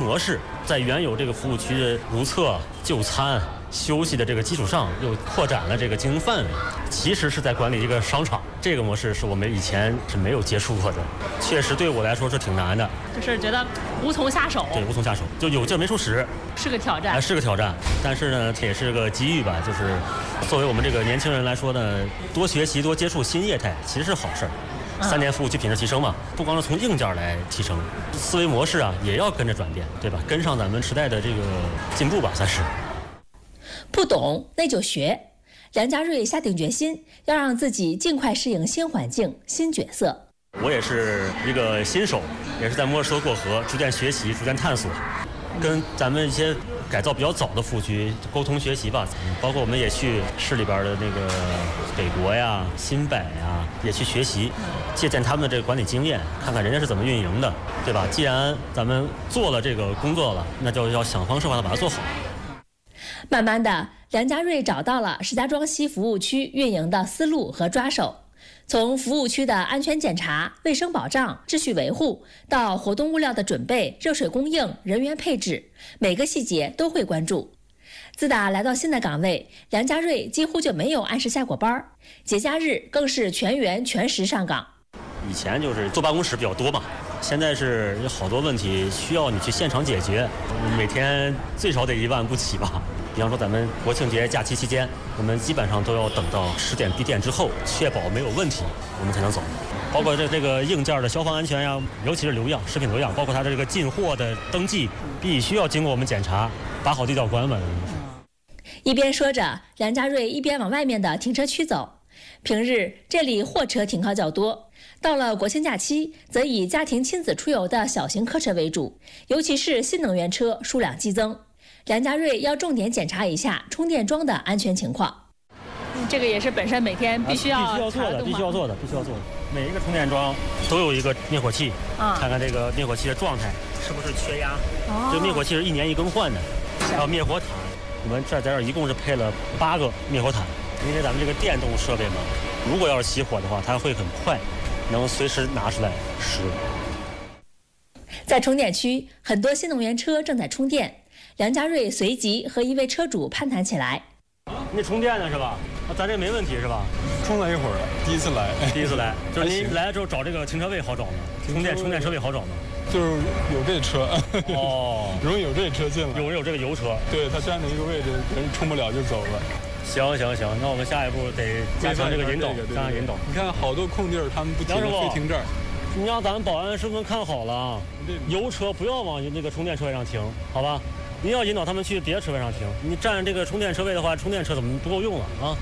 模式，在原有这个服务区的如厕、就餐、休息的这个基础上，又扩展了这个经营范围，其实是在管理一个商场。这个模式是我们以前是没有接触过的，确实对我来说是挺难的， 就是觉得无从下手。 对，无从下手，就有劲没处使， 是个挑战， 是个挑战。但是呢，这也是个机遇吧，就是作为我们这个年轻人来说呢，多学习、多接触新业态，其实是好事儿。3年服务区品质提升嘛，不光是从硬件来提升，思维模式啊也要跟着转变，对吧？跟上咱们时代的这个进步吧，算是。 不懂那就学，梁家瑞下定决心要让自己尽快适应新环境、新角色。 我也是一个新手，也是在摸索过河，逐渐学习，逐渐探索，跟咱们一些改造比较早的服务区沟通学习吧。包括我们也去市里边的那个北国呀、新北呀，也去学习，借鉴他们的这个管理经验，看看人家是怎么运营的，对吧？既然咱们做了这个工作了，那就要想方设法的把它做好。 慢慢的，梁家瑞找到了石家庄西服务区运营的思路和抓手，从服务区的安全检查、卫生保障、秩序维护，到活动物料的准备、热水供应、人员配置，每个细节都会关注。自打来到新的岗位，梁家瑞几乎就没有按时下过班，节假日更是全员全时上岗。 以前就是坐办公室比较多嘛，现在是有好多问题需要你去现场解决，每天最少得1万不起吧。比方说咱们国庆节假期期间，我们基本上都要等到10点闭店之后，确保没有问题，我们才能走。包括这个硬件的消防安全呀，尤其是流样、食品流样，包括它的这个进货的登记，必须要经过我们检查，把好地道关门。 一边说着，梁家瑞一边往外面的停车区走。平日这里货车停靠较多，到了国庆假期，则以家庭亲子出游的小型客车为主，尤其是新能源车数量激增。梁家瑞要重点检查一下充电桩的安全情况。 这个也是本身每天必须要做的。每一个充电桩都有一个灭火器，看看这个灭火器的状态是不是缺压。这个灭火器是1年1更换的，还有灭火毯。我们在这儿一共是配了8个灭火毯，因为咱们这个电动设备嘛，如果要是熄火的话，它会很快，能随时拿出来使用。 在充电区，很多新能源车正在充电。梁家瑞随即和一位车主攀谈起来。 你充电呢是吧？咱这没问题是吧？ 充了一会儿了，第一次来， 就是您来了之后找这个停车位好找吗？充电车位好找吗？ 就是有这车哦， 容易有这车进来， 有这个油车， 对，它占了一个位置，人充不了就走了。 行，那我们下一步得加强这个引导，加强引导。 你看好多空地儿，他们不停地非停这儿。 你让咱们保安是不是看好了？油车不要往那个充电车位上停，好吧？您要引导他们去别的车位上停。你占这个充电车位的话，充电车怎么不够用了啊？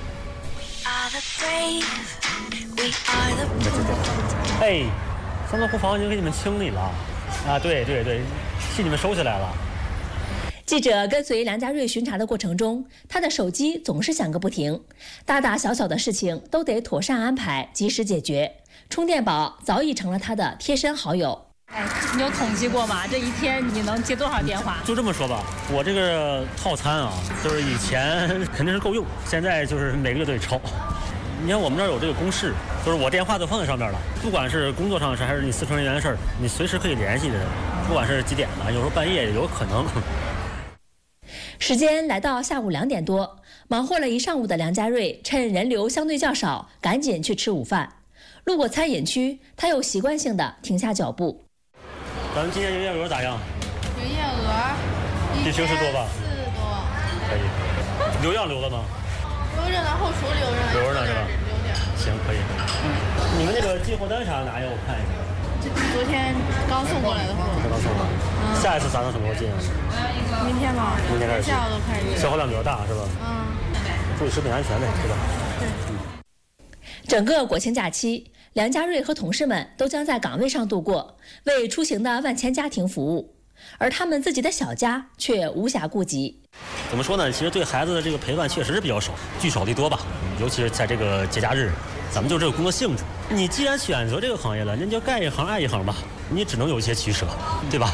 哎，3个库房已经给你们清理了啊！对，替你们收起来了。 记者跟随梁家瑞巡查的过程中，他的手机总是响个不停，大大小小的事情都得妥善安排，及时解决。充电宝早已成了他的贴身好友。 哎，你有统计过吗？这一天你能接多少电话？ 就这么说吧，我这个套餐啊，就是以前肯定是够用，现在就是每个月都得超。你看我们这儿有这个公示，就是我电话都放在上面了，不管是工作上的事还是你私存人员的事儿，你随时可以联系的，不管是几点了，有时候半夜也有可能。 时间来到下午2点多，忙活了一上午的梁家瑞趁人流相对较少，赶紧去吃午饭。路过餐饮区，他又习惯性的停下脚步。 咱们今天营业额咋样？ 营业额比平时多吧 ？4多。 可以。流样留了吗？ 留着呢，后厨留着呢。 留着呢是吧？ 留点。 行，可以。你们那个进货单啥拿呀？我看一下。 这昨天刚送过来的货。 刚送的。下一次啥时候什么时候进啊？ 明天吧。 明天开始。 下午都开始。 消耗量比较大是吧？注意食品安全呗，对吧？ 对。 整个国庆假期，梁家瑞和同事们都将在岗位上度过，为出行的万千家庭服务，而他们自己的小家却无暇顾及。 怎么说呢？其实对孩子的这个陪伴确实是比较少，聚少离多吧。尤其是在这个节假日，咱们就这个工作性质，你既然选择这个行业了，那就干一行爱一行吧，你只能有一些取舍，对吧？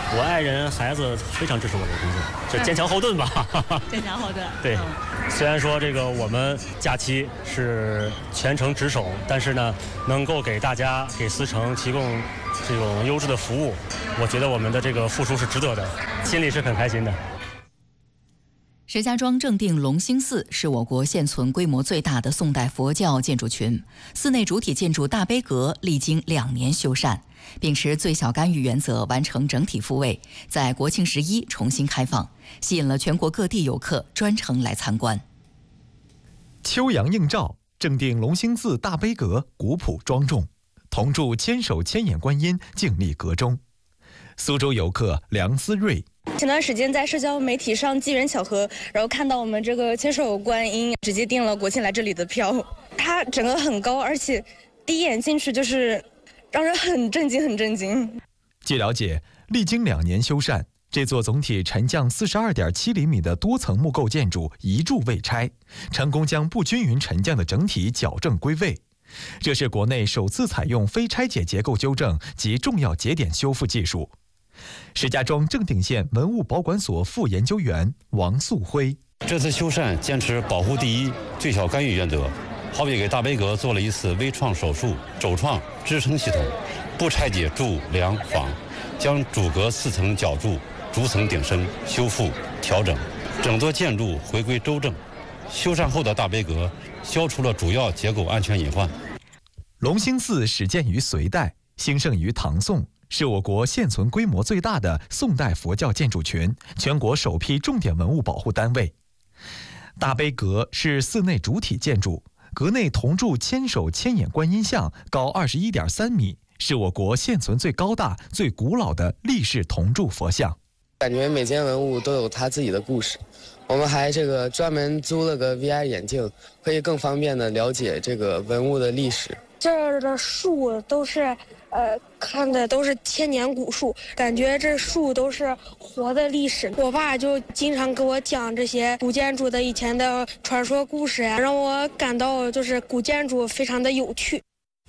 我爱人、孩子非常支持我这个工作，这坚强后盾吧。 坚强后盾。 对，虽然说这个我们假期是全程值守，但是呢，能够给大家、给司乘提供这种优质的服务，我觉得我们的这个付出是值得的，心里是很开心的。 石家庄正定隆兴寺是我国现存规模最大的宋代佛教建筑群，寺内主体建筑大悲阁历经2年修缮，秉持最小干预原则完成整体复位，在国庆11重新开放，吸引了全国各地游客专程来参观。 秋阳映照，正定隆兴寺大悲阁古朴庄重，铜柱千手千眼观音静立阁中。苏州游客梁思睿。 前段时间在社交媒体上机缘巧合，然后看到我们这个千手观音，直接订了国庆来这里的票。它整个很高，而且第一眼进去就是让人很震惊。 据了解，历经2年修缮，这座总体沉降42.7厘米的多层木构建筑一柱未拆，成功将不均匀沉降的整体矫正归位。这是国内首次采用非拆解结构纠正及重要节点修复技术。石家庄正定县文物保管所副研究员王素辉： 这次修缮坚持保护第一、最小干预原则，好比给大悲阁做了一次微创手术，肘创支撑系统，不拆解柱梁房，将主阁4层角柱逐层顶升、修复、调整，整座建筑回归周正。修缮后的大悲阁消除了主要结构安全隐患。 隆兴寺始建于隋代，兴盛于唐宋，是我国现存规模最大的宋代佛教建筑群，全国首批重点文物保护单位。大悲阁是寺内主体建筑，阁内铜柱千手千眼观音像高21.3米，是我国现存最高大、最古老的立式铜柱佛像。 感觉每件文物都有它自己的故事。我们还专门租了个 VR 眼镜，可以更方便的了解这个文物的历史。 这儿的树都是看的都是千年古树，感觉这树都是活的历史。我爸就经常给我讲这些古建筑的以前的传说故事呀，让我感到就是古建筑非常的有趣。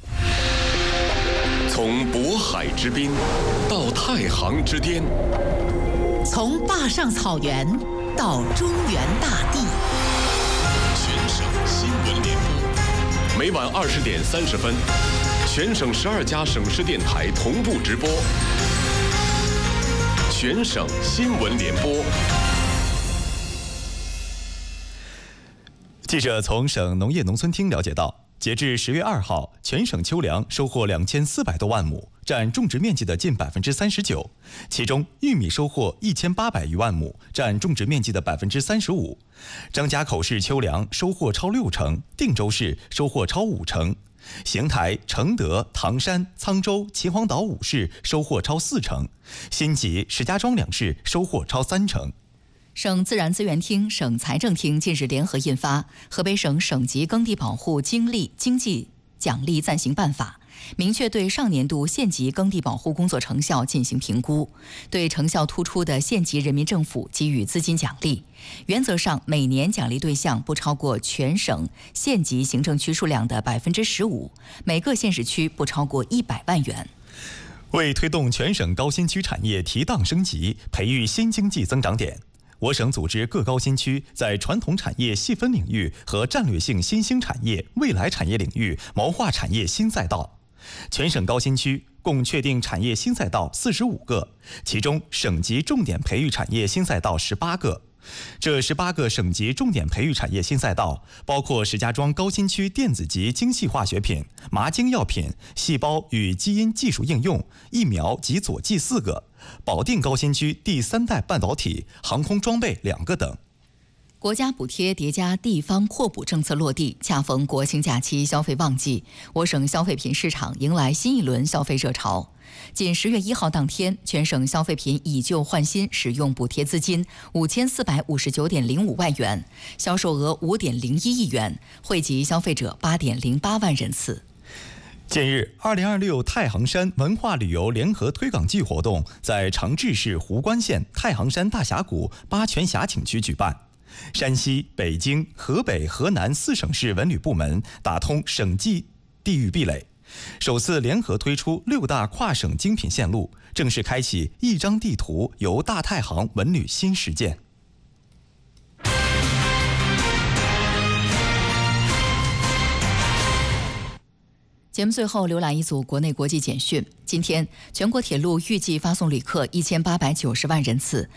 从渤海之滨到太行之巅， 从坝上草原到中原大地， 全省新闻联播，每晚20点30分，全省12家省市电台同步直播。全省新闻联播。 记者从省农业农村厅了解到，截至10月2号，全省秋粮收获2400多万亩，占种植面积的近39%，其中玉米收获1800余万亩，占种植面积的35%。张家口市秋粮收获超60%，定州市收获超50%，邢台、承德、唐山、沧州、秦皇岛5市收获超40%，新集、石家庄2市收获超30%。 省自然资源厅、省财政厅近日联合印发《河北省省级耕地保护经济奖励暂行办法》，明确对上年度县级耕地保护工作成效进行评估，对成效突出的县级人民政府给予资金奖励。原则上，每年奖励对象不超过全省县级行政区数量的15%，每个县市区不超过100万元。 为推动全省高新区产业提档升级，培育新经济增长点，我省组织各高新区在传统产业细分领域和战略性新兴产业、未来产业领域谋划产业新赛道。全省高新区共确定产业新赛道45个，其中省级重点培育产业新赛道18个。这18个省级重点培育产业新赛道包括石家庄高新区电子及精细化学品、麻精药品、细胞与基因技术应用、疫苗及佐剂4个，保定高新区第3代半导体、航空装备2个等。 国家补贴叠加地方扩补政策落地，恰逢国庆假期消费旺季，我省消费品市场迎来新一轮消费热潮。仅10月1号当天，全省消费品以旧换新使用补贴资金5459.05万元，销售额5.01亿元，惠及消费者8.08万人次。 近日，2026太行山文化旅游联合推广季活动在长治市湖关县太行山大峡谷八泉峡景区举办。山西、北京、河北、河南4省市文旅部门打通省际地域壁垒， 首次联合推出6大跨省精品线路，正式开启一张地图游大太行文旅新实践。 节目最后浏览一组国内国际简讯。今天，全国铁路预计发送旅客1890万人次，